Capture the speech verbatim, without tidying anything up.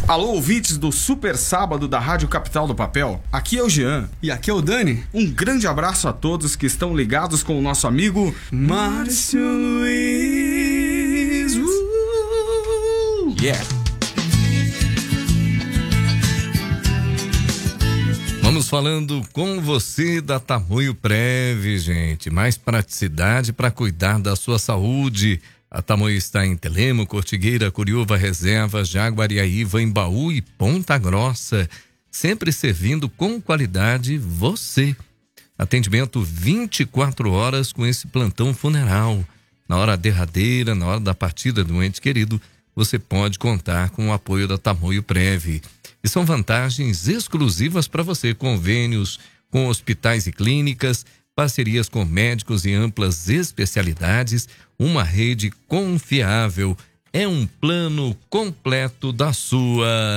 Alô, ouvintes do Super Sábado da Rádio Capital do Papel. Aqui é o Jean. E aqui é o Dani. Um grande abraço a todos que estão ligados com o nosso amigo Márcio Luiz. Uh! Yeah! Vamos falando com você da Tamoio Prev, gente. Mais praticidade para cuidar da sua saúde. A Tamoio está em Telêmaco, Ortigueira, Curiúva, Reserva, Jaguariaíva, Embaú e Ponta Grossa. Sempre servindo com qualidade você. Atendimento vinte e quatro horas com esse plantão funeral. Na hora derradeira, na hora da partida do ente querido, você pode contar com o apoio da Tamoio Prev. E são vantagens exclusivas para você, convênios com hospitais e clínicas, parcerias com médicos e amplas especialidades, uma rede confiável. É um plano completo da sua